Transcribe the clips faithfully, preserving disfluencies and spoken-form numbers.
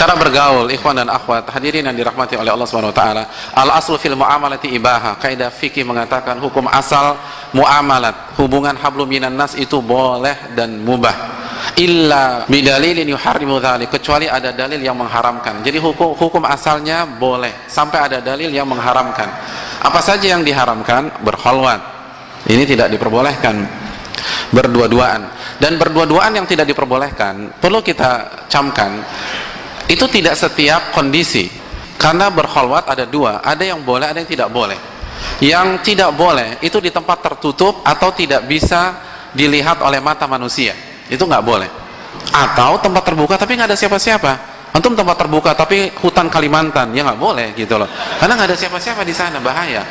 Cara bergaul, ikhwan dan akhwat, hadirin yang dirahmati oleh Allah Subhanahu wa taala. Al-aslu fil muamalati ibaha. Kaidah fikih mengatakan hukum asal muamalat, hubungan hablum minan nas itu boleh dan mubah. Illa bidalilin yuharrimu dzalik, kecuali ada dalil yang mengharamkan. Jadi hukum hukum asalnya boleh sampai ada dalil yang mengharamkan. Apa saja yang diharamkan? Berkhalwat. Ini tidak diperbolehkan. Berdua-duaan. Dan berdua-duaan yang tidak diperbolehkan, perlu kita camkan, itu tidak setiap kondisi, karena berkhalwat ada dua, ada yang boleh, ada yang tidak boleh. Yang tidak boleh itu di tempat tertutup atau tidak bisa dilihat oleh mata manusia, itu nggak boleh. Atau tempat terbuka tapi nggak ada siapa-siapa. Antum tempat terbuka tapi hutan Kalimantan, ya nggak boleh gitu loh, karena nggak ada siapa-siapa di sana, bahaya.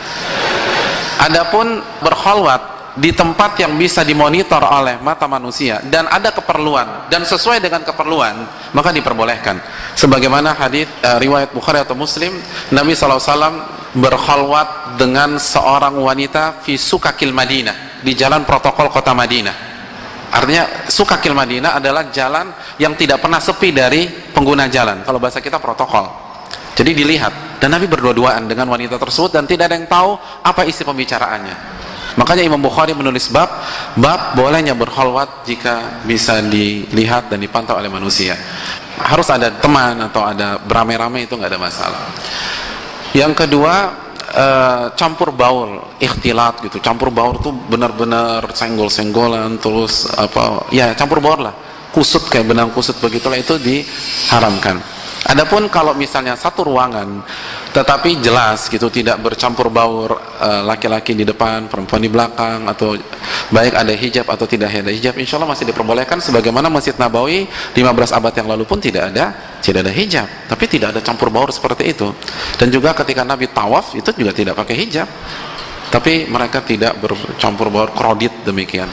Adapun berkhalwat di tempat yang bisa dimonitor oleh mata manusia dan ada keperluan dan sesuai dengan keperluan, maka diperbolehkan. Sebagaimana hadis uh, riwayat Bukhari atau Muslim, Nabi shallallahu alaihi wasallam berkhalwat dengan seorang wanita fi sukakil Madinah, di jalan protokol kota Madinah. Artinya sukakil Madinah adalah jalan yang tidak pernah sepi dari pengguna jalan, kalau bahasa kita protokol. Jadi dilihat, dan Nabi berdua-duaan dengan wanita tersebut dan tidak ada yang tahu apa isi pembicaraannya. Makanya Imam Bukhari menulis bab bab bolehnya berkhalwat jika bisa dilihat dan dipantau oleh manusia. Harus ada teman atau ada beramai-ramai, itu nggak ada masalah. Yang kedua, e, campur baur, ikhtilat gitu. Campur baur tuh benar-benar senggol-senggolan, terus apa? Ya campur baur lah. Kusut kayak benang kusut begitulah, itu diharamkan. Adapun kalau misalnya satu ruangan tetapi jelas gitu tidak bercampur baur, laki-laki di depan, perempuan di belakang, atau baik ada hijab atau tidak ada hijab, insya Allah masih diperbolehkan. Sebagaimana Masjid Nabawi lima belas abad yang lalu pun tidak ada tidak ada hijab, tapi tidak ada campur baur seperti itu. Dan juga ketika Nabi tawaf itu juga tidak pakai hijab, tapi mereka tidak bercampur baur, krodit demikian.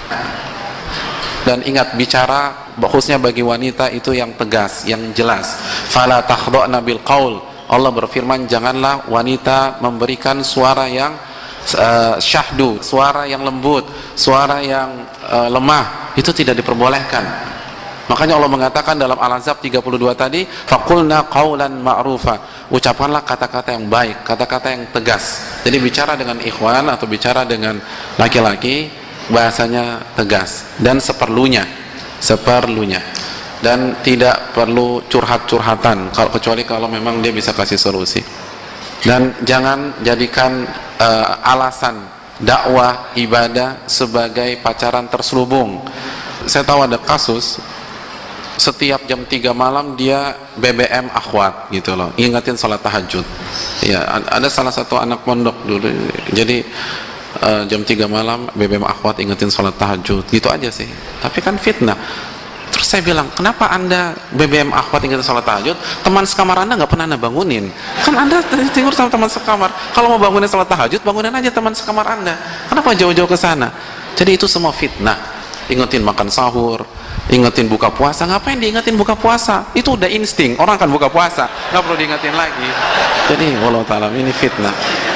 Dan ingat, bicara khususnya bagi wanita itu yang tegas, yang jelas. Fala takhda'na bil qaul. Allah berfirman, janganlah wanita memberikan suara yang uh, syahdu, suara yang lembut, suara yang uh, lemah. Itu tidak diperbolehkan. Makanya Allah mengatakan dalam Al-Ahzab tiga puluh dua tadi, faqulna qaulan ma'rufa. Ucapkanlah kata-kata yang baik, kata-kata yang tegas. Jadi bicara dengan ikhwan atau bicara dengan laki-laki, bahasanya tegas dan seperlunya, seperlunya, dan tidak perlu curhat-curhatan, kalau kecuali kalau memang dia bisa kasih solusi. Dan jangan jadikan uh, alasan dakwah ibadah sebagai pacaran terselubung. Saya tahu ada kasus setiap jam tiga malam dia B B M akhwat gitu loh, ingatin salat tahajud. Ya, ada salah satu anak pondok dulu, jadi Uh, jam tiga malam B B M akhwat ingetin sholat tahajud, gitu aja sih. Tapi kan fitnah. Terus saya bilang, kenapa anda B B M akhwat ingetin sholat tahajud, teman sekamar anda nggak pernah anda bangunin? Kan anda tidur sama teman sekamar, kalau mau bangunin sholat tahajud, bangunin aja teman sekamar anda, kenapa jauh-jauh ke sana? Jadi itu semua fitnah. Ingetin makan sahur, ingetin buka puasa. Ngapain diingetin buka puasa? Itu udah insting, orang kan buka puasa, nggak perlu diingetin lagi. Jadi wallahu ta'ala, ini fitnah.